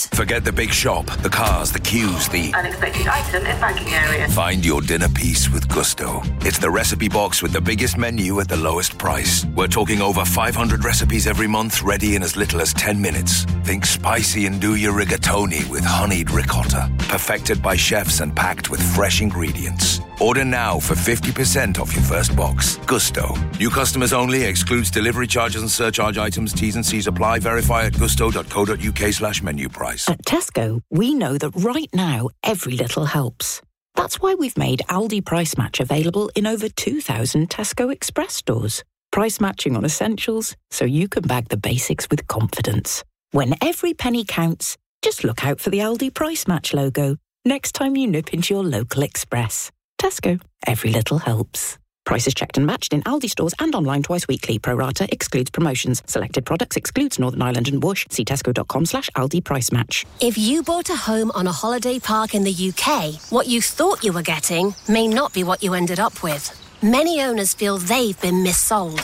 Gusto's. Forget the big shop, the cars, the queues, the unexpected item in banking area. Find your dinner piece with Gusto. It's the recipe box with the biggest menu at the lowest price. We're talking over 500 recipes every month, ready in as little as 10 minutes. Think spicy andouille rigatoni with honeyed ricotta. Perfected by chefs and packed with fresh ingredients. Order now for 50% off your first box. Gusto. New customers only. Excludes delivery charges and surcharge items. T's and C's apply. Verify at gusto.co.uk/menu price. At Tesco, we know that right now, every little helps. That's why we've made Aldi Price Match available in over 2,000 Tesco Express stores. Price matching on essentials, so you can bag the basics with confidence. When every penny counts, just look out for the Aldi Price Match logo next time you nip into your local Express. Tesco. Every little helps. Prices checked and matched in Aldi stores and online twice weekly. Pro rata excludes promotions. Selected products excludes Northern Ireland and Whoosh. See tesco.com/Aldi Price Match. If you bought a home on a holiday park in the UK, what you thought you were getting may not be what you ended up with. Many owners feel they've been missold.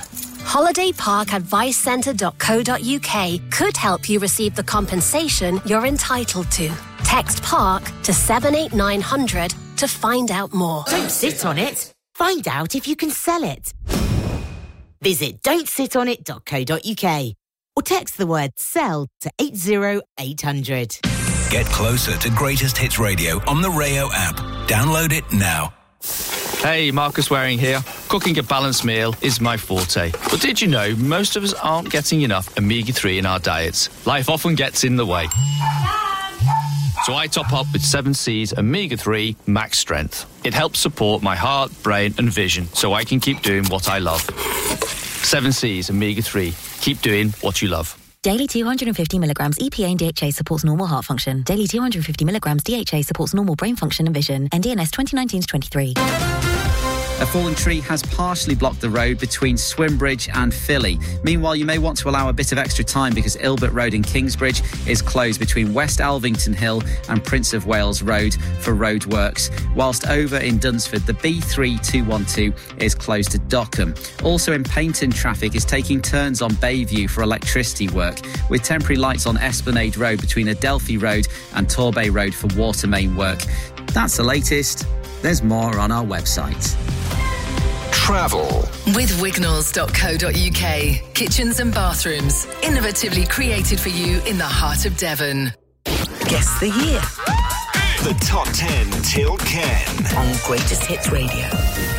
HolidayParkAdviceCentre.co.uk could help you receive the compensation you're entitled to. Text PARK to 78900 to find out more. Don't sit on it. Find out if you can sell it. Visit don'tsitonit.co.uk or text the word SELL to 80800. Get closer to Greatest Hits Radio on the Rayo app. Download it now. Hey, Marcus Waring here. Cooking a balanced meal is my forte. But did you know most of us aren't getting enough omega-3 in our diets? Life often gets in the way. So I top up with 7C's Omega-3 Max Strength. It helps support my heart, brain and vision so I can keep doing what I love. 7C's Omega-3. Keep doing what you love. Daily 250 milligrams EPA and DHA supports normal heart function. Daily 250 milligrams DHA supports normal brain function and vision. NDNS 2019-23. A fallen tree has partially blocked the road between Swimbridge and Filly. Meanwhile, you may want to allow a bit of extra time because Ilbert Road in Kingsbridge is closed between West Alvington Hill and Prince of Wales Road for road works. Whilst over in Dunsford, the B3212 is closed to Dockham. Also in Paignton, traffic is taking turns on Bayview for electricity work, with temporary lights on Esplanade Road between Adelphi Road and Torbay Road for water main work. That's the latest. There's more on our website. Travel with Wignalls.co.uk. Kitchens and bathrooms, innovatively created for you in the heart of Devon. Guess the year. The top 10 till Ken on Greatest Hits Radio.